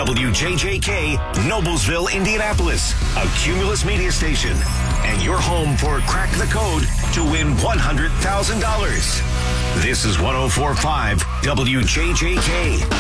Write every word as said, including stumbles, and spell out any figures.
W J J K, Noblesville, Indianapolis, a Cumulus media station, and your home for Crack the Code to win one hundred thousand dollars. This is one oh four point five W J J K.